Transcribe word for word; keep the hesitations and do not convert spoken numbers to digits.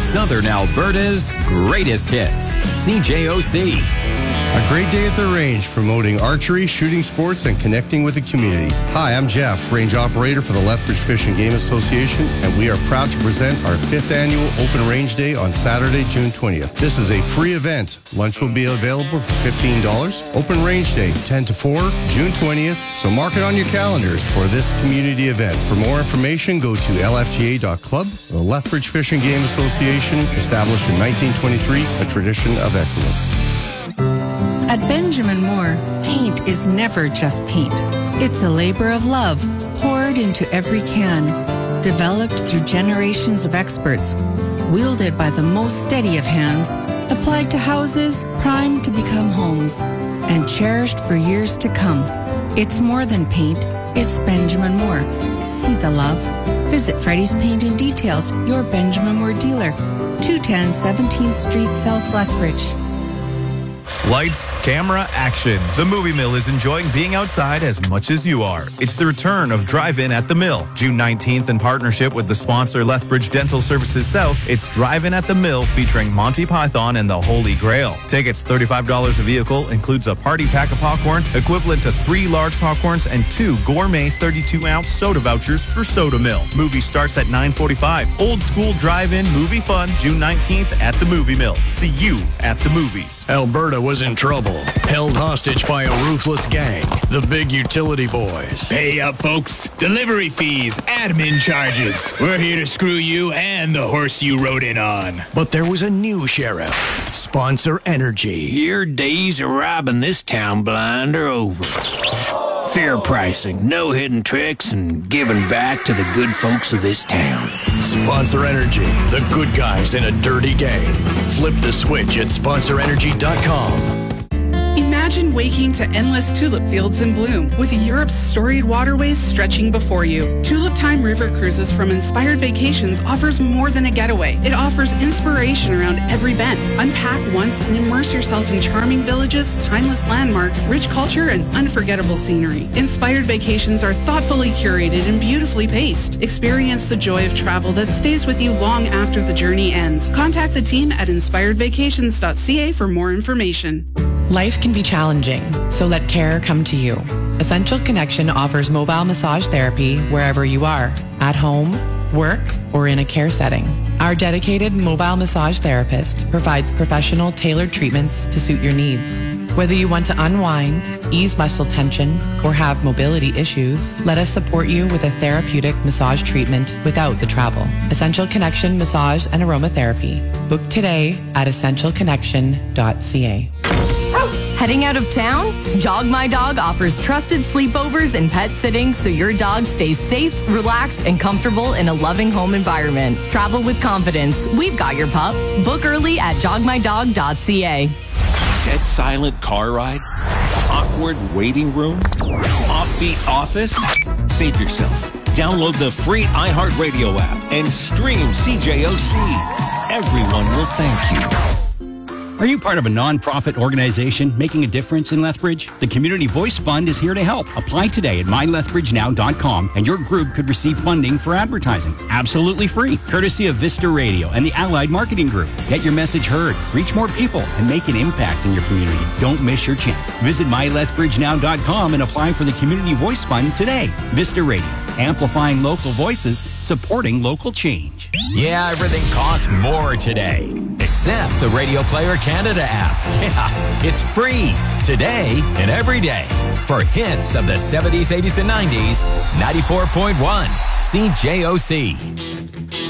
Southern Alberta's greatest hits. C J O C. A great day at the range, promoting archery, shooting sports, and connecting with the community. Hi, I'm Jeff, range operator for the Lethbridge Fish and Game Association, and we are proud to present our fifth annual Open Range Day on Saturday, June twentieth. This is a free event. Lunch will be available for fifteen dollars. Open Range Day, ten to four, June twentieth. So mark it on your calendars for this community event. For more information, go to L F G A dot club. The Lethbridge Fish and Game Association, established in nineteen twenty-three, a tradition of excellence. At Benjamin Moore, paint is never just paint. It's a labor of love poured into every can, developed through generations of experts, wielded by the most steady of hands, applied to houses primed to become homes, and cherished for years to come. It's more than paint. It's Benjamin Moore. See the love. Visit Freddy's Paint and Details, your Benjamin Moore dealer, two ten seventeenth Street, South Lethbridge. Lights, camera, action. The Movie Mill is enjoying being outside as much as you are. It's the return of Drive-In at the Mill. June nineteenth, in partnership with the sponsor Lethbridge Dental Services South, it's Drive-In at the Mill featuring Monty Python and the Holy Grail. Tickets thirty-five dollars a vehicle, includes a party pack of popcorn, equivalent to three large popcorns and two gourmet thirty-two ounce soda vouchers for Soda Mill. Movie starts at nine forty-five. Old school drive-in movie fun, June nineteenth at the Movie Mill. See you at the movies. Alberta was in trouble, held hostage by a ruthless gang, the Big Utility Boys. Pay up, folks. Delivery fees, admin charges. We're here to screw you and the horse you rode in on. But there was a new sheriff, Sponsor Energy. Your days of robbing this town blind are over. Fair pricing, no hidden tricks, and giving back to the good folks of this town. Sponsor Energy, the good guys in a dirty game. Flip the switch at sponsor energy dot com. Imagine waking to endless tulip fields in bloom with Europe's storied waterways stretching before you. Tulip Time River Cruises from Inspired Vacations offers more than a getaway. It offers inspiration around every bend. Unpack once and immerse yourself in charming villages, timeless landmarks, rich culture, and unforgettable scenery. Inspired Vacations are thoughtfully curated and beautifully paced. Experience the joy of travel that stays with you long after the journey ends. Contact the team at inspired vacations dot c a for more information. Life can be challenging, so let care come to you. Essential Connection offers mobile massage therapy wherever you are, at home, work, or in a care setting. Our dedicated mobile massage therapist provides professional tailored treatments to suit your needs. Whether you want to unwind, ease muscle tension, or have mobility issues, let us support you with a therapeutic massage treatment without the travel. Essential Connection Massage and Aromatherapy. Book today at essential connection dot c a. Heading out of town? Jog My Dog offers trusted sleepovers and pet sitting so your dog stays safe, relaxed, and comfortable in a loving home environment. Travel with confidence. We've got your pup. Book early at jog my dog dot c a. Dead silent car ride? Awkward waiting room? Offbeat office? Save yourself. Download the free iHeartRadio app and stream C J O C. Everyone will thank you. Are you part of a non-profit organization making a difference in Lethbridge? The Community Voice Fund is here to help. Apply today at my lethbridge now dot com and your group could receive funding for advertising. Absolutely free, courtesy of Vista Radio and the Allied Marketing Group. Get your message heard, reach more people, and make an impact in your community. Don't miss your chance. Visit my lethbridge now dot com and apply for the Community Voice Fund today. Vista Radio, amplifying local voices, supporting local change. Yeah, everything costs more today. Except the Radio Player Canada app. Yeah, it's free today and every day. For hits of the seventies, eighties, and nineties, ninety-four point one C J O C.